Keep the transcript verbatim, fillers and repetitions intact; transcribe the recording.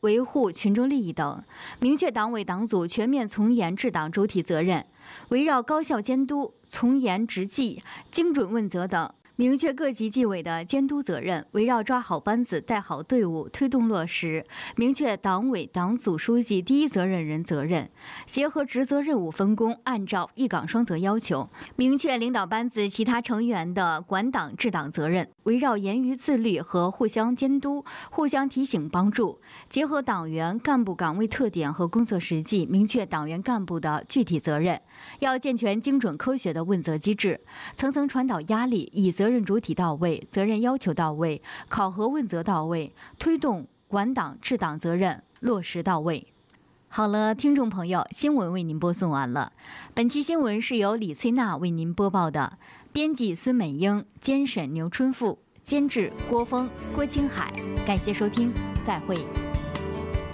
维护群众利益等，明确党委党组全面从严治党主体责任，围绕高效监督、从严执纪、精准问责等，明确各级纪委的监督责任，围绕抓好班子、带好队伍推动落实，明确党委党组书记第一责任人责任，结合职责任务分工，按照一岗双责要求，明确领导班子其他成员的管党治党责任，围绕严于自律和互相监督、互相提醒帮助，结合党员干部岗位特点和工作实际，明确党员干部的具体责任，要健全精准科学的问责机制，层层传导压力，以责任主体到位、责任要求到位、考核问责到位，推动管党治党责任落实到位。好了，听众朋友，新闻为您播送完了。本期新闻是由李翠娜为您播报的，编辑孙美英，监审牛春富，监制郭峰、郭青海。感谢收听，再会。